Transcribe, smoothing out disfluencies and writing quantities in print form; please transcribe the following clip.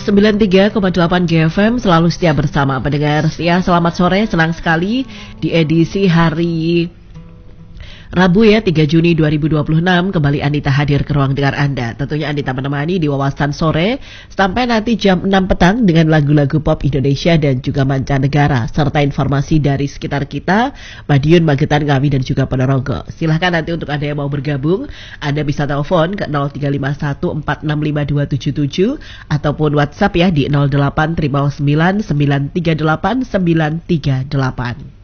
93,8 GFM selalu setia bersama pendengar setia. Selamat sore, senang sekali di edisi hari Rabu ya 3 Juni 2026 kembali Anita hadir ke ruang dengar Anda. Tentunya Anita menemani di wawasan sore sampai nanti jam 6 petang dengan lagu-lagu pop Indonesia dan juga mancanegara serta informasi dari sekitar kita, Madiun, Magetan, Ngawi dan juga Ponorogo. Silahkan nanti untuk Anda yang mau bergabung, Anda bisa telepon ke 0351465277 ataupun WhatsApp ya di 08 309 938 938.